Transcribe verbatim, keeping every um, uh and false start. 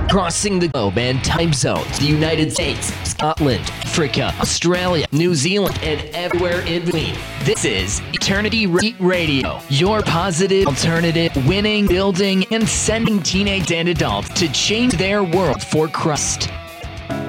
crossing the globe and time zones, the United States, Scotland, Africa, Australia, New Zealand, and everywhere in between. This is Eternity Radio, your positive alternative, winning, building, and sending teenage and adults to change their world for Christ.